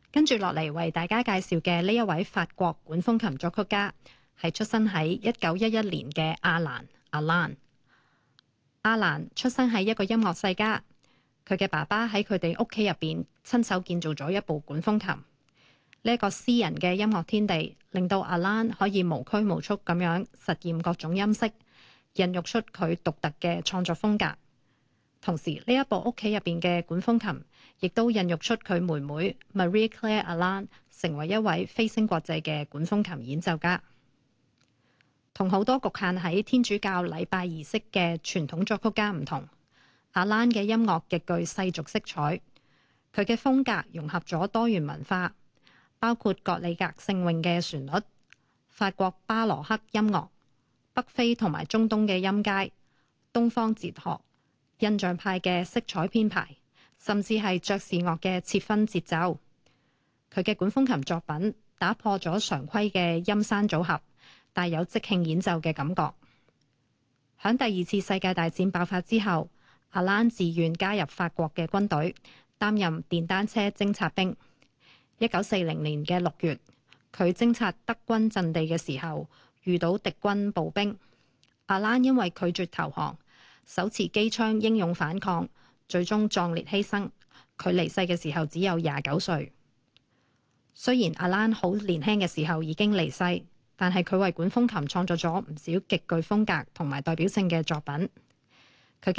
跟住落嚟為大家介紹嘅呢一位法國管風琴作曲家，係出生喺1911年嘅阿蘭。阿蘭出生喺一個音樂世家，佢嘅爸爸喺佢哋屋企入邊親手建造咗一部管風琴。呢一個私人嘅音樂天地，令到阿蘭可以無拘無束咁樣實驗各種音色，孕育出佢獨特嘅創作風格。同時，呢一部屋企入邊嘅管風琴，亦都孕育出佢妹妹 Marie Claire Alain 成為一位飛升國際嘅管風琴演奏家。同好多局限喺天主教禮拜儀式嘅傳統作曲家唔同，阿蘭嘅音樂極具世俗色彩。佢嘅風格融合咗多元文化，包括格里格聖詠嘅旋律、法國巴羅克音樂、北非同埋中東嘅音階、東方哲學、印象派嘅色彩編排，甚至係爵士樂嘅切分節奏。佢嘅管風琴作品打破咗常規嘅音山組合，帶有即興演奏嘅感覺。響第二次世界大戰爆發之後，阿蘭自願加入法國嘅軍隊，擔任電單車偵察兵。1940年嘅6月，佢偵察德軍陣地嘅時候，遇到敵軍步兵。阿蘭因為拒絕投降，手持機槍英勇反抗，最終壯烈犧牲。佢離世嘅時候只有29歲。雖然阿蘭好年輕嘅時候已經離世，但係佢為管風琴創作咗唔少極具風格同埋代表性嘅作品。